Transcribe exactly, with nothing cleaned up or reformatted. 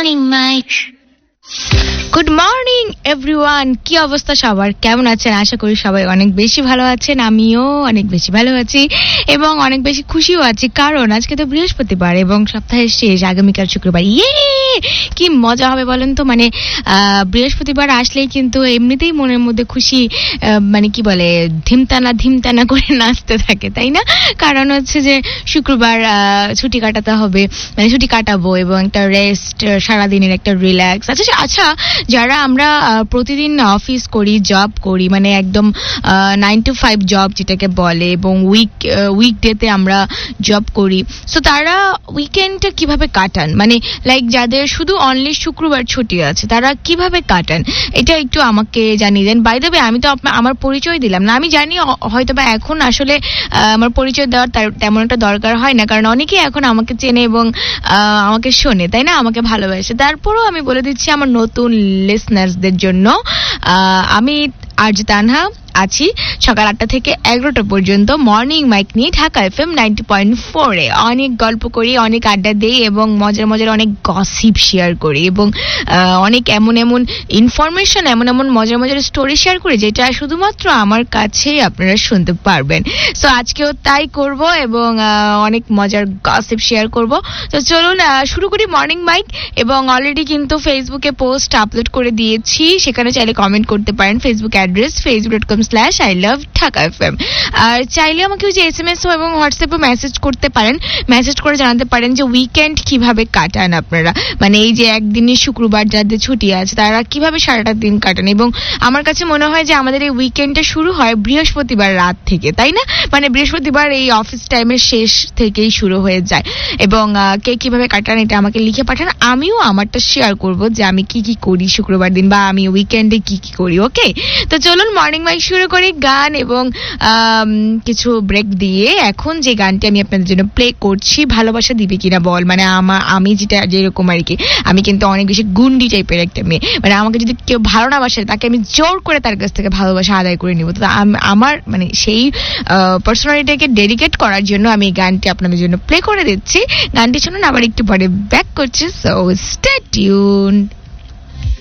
Morning Mike. Good morning everyone, কি অবস্থা সবার, কেমন আছেন? আশা করি সবাই অনেক বেশি ভালো আছেন, আমিও অনেক বেশি ভালো আছি এবং অনেক বেশি খুশিও আছি, কারণ আজকে তো বৃহস্পতিবার এবং সপ্তাহের শেষ, আগামীকাল শুক্রবার। ইয়ে কি মজা হবে বলেন তো। মানে বৃহস্পতিবার আসলেই কিন্তু এমনিতেই মনের মধ্যে খুশি, মানে কি বলে, ধিমতানা ধিমতানা করে নাচতে থাকে, তাই না? কারণ হচ্ছে যে শুক্রবার ছুটি কাটাতে হবে, মানে ছুটি কাটাবো এবং একটা রেস্ট, সারাদিনের একটা রিল্যাক্স। আচ্ছা আচ্ছা যারা আমরা প্রতিদিন অফিস করি, জব করি, মানে একদম নাইন টু ফাইভ জব যেটাকে বলে, এবং উইক উইকডেতে আমরা জব করি, সো তারা উইকেন্ডটা কিভাবে কাটান, মানে লাইক যাদের শুধু অনলি শুক্রবার ছুটি আছে তারা কিভাবে কাটান, এটা একটু আমাকে জানিয়ে দেন। বাই দ্য ওয়ে, আমি তো আমার পরিচয় দিলাম না। আমি জানি হয়তো বা এখন আসলে আমার পরিচয় দেওয়ার তেমন একটা দরকার হয় না, কারণ অনেকেই এখন আমাকে চেনে এবং আমাকে শোনে, তাই না, আমাকে ভালোবাসে। তারপরেও আমি বলে দিচ্ছি আমার নতুন লিসনার্সদের জন্য, আমি আরজে তানহা আছি সকাল আটটা থেকে এগারোটা পর্যন্ত মর্নিং মাইক নিয়ে Dhaka FM ninety point four এ অনেক গল্প করি, অনেক আড্ডা দিই এবং মজার মজার অনেক গসিপ শেয়ার করি এবং অনেক এমন এমন ইনফরমেশন, এমন এমন মজার মজার স্টোরি শেয়ার করি যেটা শুধুমাত্র আমার কাছেই আপনারা শুনতে পারবেন। সো আজকেও তাই করব এবং অনেক মজার গসিপ শেয়ার করব। তো চলুন শুরু করি মর্নিং মাইক। এবং অলরেডি কিন্তু ফেসবুকে পোস্ট আপলোড করে দিয়েছি, সেখানে চাইলে কমেন্ট করতে পারেন। Facebook address Facebook dot com slash I love Dhaka FM. আর চাইলে আমাকে ওই যে এস এম এস এবং হোয়াটসঅ্যাপে মেসেজ করতে পারেন, মেসেজ করে জানাতে পারেন যে উইকেন্ড কিভাবে কাটান আপনারা, মানে এই যে একদিনের শুক্রবার যাদের ছুটি আছে তারা কিভাবে সারাটা দিন কাটান। এবং আমার কাছে মনে হয় যে আমাদের এই উইকেন্ডটা শুরু হয় বৃহস্পতিবার রাত থেকে, তাই না? মানে বৃহস্পতিবার এই অফিস টাইমের শেষ থেকেই শুরু হয়ে যায়। এবং কে কিভাবে কাটান এটা আমাকে লিখে পাঠান, আমিও আমারটা শেয়ার করব যে আমি কি কি করি শুক্রবার দিন, বা আমি উইকেন্ডে কি কি করি। ওকে, তো চলুন মর্নিং ওয়াক শুরু করি গান এবং কিছু ব্রেক দিয়ে। এখন যে গানটি আমি আপনাদের জন্য প্লে করছি, ভালোবাসা দিবে কিনা বল, মানে আমার আমি যেটা যেরকম আর কি, আমি কিন্তু অনেক বেশি গুন্ডি টাইপের একটা মেয়ে, মানে আমাকে যদি কেউ ভালো না বাসে তাকে আমি জোর করে তার কাছ থেকে ভালোবাসা আদায় করে নিব। তো আমার মানে সেই পার্সোনালিটিকে ডেডিকেট করার জন্য আমি এই গানটি আপনাদের জন্য প্লে করে দিচ্ছি। গানটি শুনুন, আবার একটু পরে ব্যাক করছি, সো স্টে টিউনড।